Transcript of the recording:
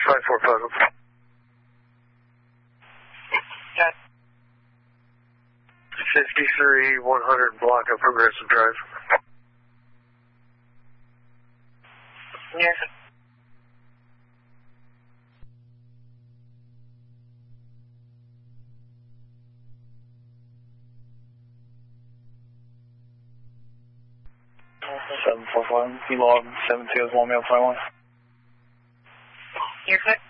545. Got 53-100 block of Progressive Drive. Yes. Kilo 72 is 1 mile 21. You're good.